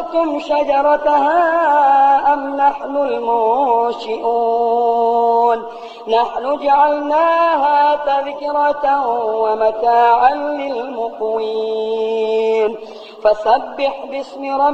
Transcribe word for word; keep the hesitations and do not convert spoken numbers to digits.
أنشأتم شجرتها أم نحن المنشئون نحن جعلناها تذكرة ومتاعا للمقوين فسبح باسم ربك